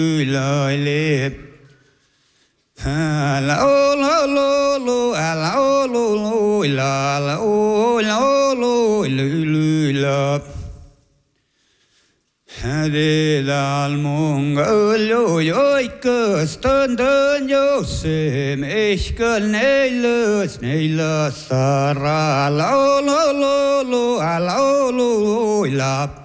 lời liệp la ô la lô lô la ô lô lô la ô lô lô lư la Hade dal monga lo yo ke stund yo sem ich neila sara la lo la